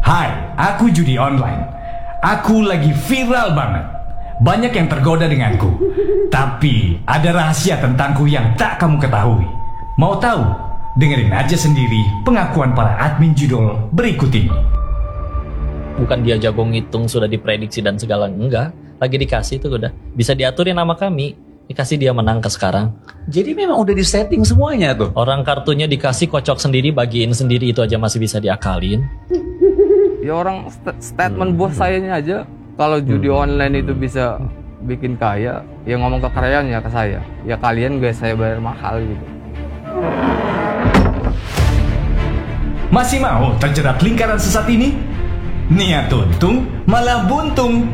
Hai, aku judi online. Aku lagi viral banget. Banyak yang tergoda denganku. Tapi ada rahasia tentangku yang tak kamu ketahui. Mau tahu? Dengerin aja sendiri pengakuan para admin judul berikut ini. Bukan dia jago ngitung sudah diprediksi dan segala, enggak. Lagi dikasih tuh udah. Bisa diaturin sama kami. Dikasih dia menang ke sekarang. Jadi memang udah disetting semuanya tuh. Orang kartunya dikasih kocok sendiri, bagiin sendiri, itu aja masih bisa diakalin. Ya orang statement bos sayanya aja kalau judi online itu bisa bikin kaya, ya ngomong kekayaan ya ke saya. Ya kalian guys saya bayar mahal gitu. Masih mau terjerat lingkaran sesat ini? Niat untung malah buntung.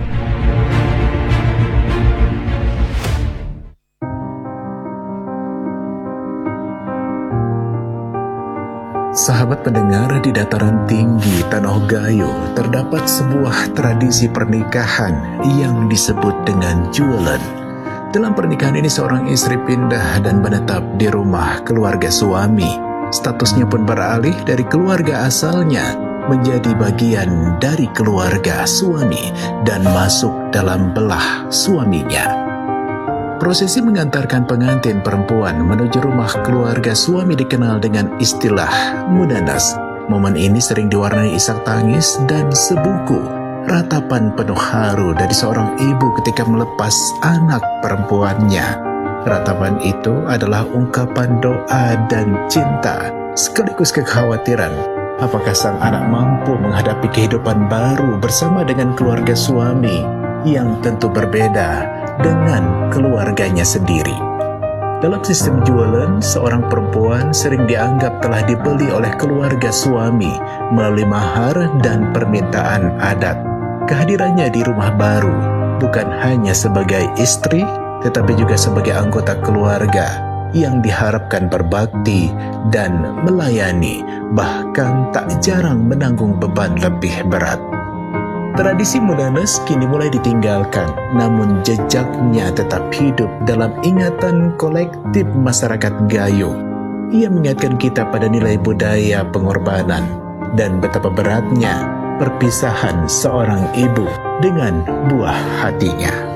Sahabat pendengar, di dataran tinggi Tanah Gayo terdapat sebuah tradisi pernikahan yang disebut dengan jualan. Dalam pernikahan ini seorang istri pindah dan menetap di rumah keluarga suami. Statusnya pun beralih dari keluarga asalnya menjadi bagian dari keluarga suami dan masuk dalam belah suaminya. Prosesi mengantarkan pengantin perempuan menuju rumah keluarga suami dikenal dengan istilah mudanas. Momen ini sering diwarnai isak tangis dan sebuku ratapan penuh haru dari seorang ibu ketika melepas anak perempuannya. Ratapan itu adalah ungkapan doa dan cinta, sekaligus kekhawatiran apakah sang anak mampu menghadapi kehidupan baru bersama dengan keluarga suami yang tentu berbeda dengan keluarganya sendiri. Dalam sistem jualan, seorang perempuan sering dianggap telah dibeli oleh keluarga suami melalui mahar dan permintaan adat. Kehadirannya di rumah baru bukan hanya sebagai istri, tetapi juga sebagai anggota keluarga yang diharapkan berbakti dan melayani, bahkan tak jarang menanggung beban lebih berat. Tradisi mudanas kini mulai ditinggalkan, namun jejaknya tetap hidup dalam ingatan kolektif masyarakat Gayo. Ia mengingatkan kita pada nilai budaya pengorbanan dan betapa beratnya perpisahan seorang ibu dengan buah hatinya.